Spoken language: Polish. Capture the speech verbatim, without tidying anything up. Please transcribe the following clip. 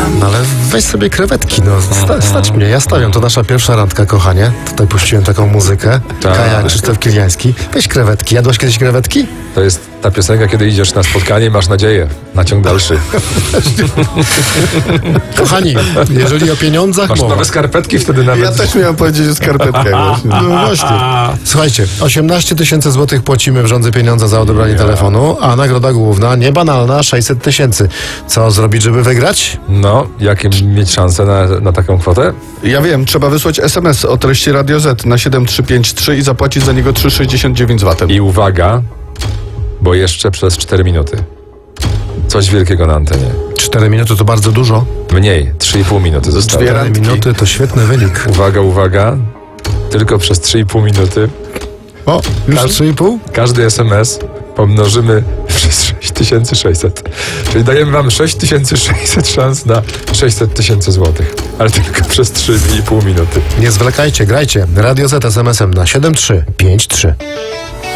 No ale weź sobie krewetki, no sta, stać mnie, ja stawiam, to nasza pierwsza randka, kochanie. Tutaj puściłem taką muzykę, Tak. Kaja, Krzysztof Kiliański. Weź krewetki, jadłaś kiedyś krewetki? To jest ta piosenka, kiedy idziesz na spotkanie i masz nadzieję na ciąg dalszy. Kochani, jeżeli o pieniądzach Masz mowa. nowe skarpetki wtedy nawet. Ja też miałem powiedzieć o skarpetkach właśnie. No właśnie. Słuchajcie, osiemnaście tysięcy złotych płacimy w rządze pieniądza za odebranie telefonu, a nagroda główna, niebanalna, sześćset tysięcy. Co zrobić, żeby wygrać? No, jakie mieć szanse na, na taką kwotę? Ja wiem, trzeba wysłać es em es o treści Radio Z na siedem trzy pięć trzy i zapłacić za niego trzy sześćdziesiąt dziewięć z VAT-em. I uwaga, bo jeszcze przez cztery minuty. Coś wielkiego na antenie. Cztery minuty to bardzo dużo. Mniej, trzy i pół minuty zostało. Dwie Cztery randki. minuty to świetny wynik. Uwaga, uwaga. Tylko przez trzy i pół minuty O, już trzy i pół? każdy es em es pomnożymy przez sześć tysięcy sześćset. Czyli dajemy wam sześć tysięcy sześćset szans na sześćset tysięcy złotych. Ale tylko przez trzy i pół minuty. Nie zwlekajcie, grajcie. Radio Z es em esem na siedem trzy pięć trzy.